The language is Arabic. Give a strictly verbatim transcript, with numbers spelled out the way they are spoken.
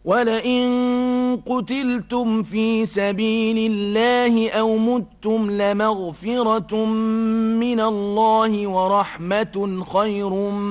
ولئن قتلتم في سبيل الله أو متم لمغفرة من الله ورحمة خير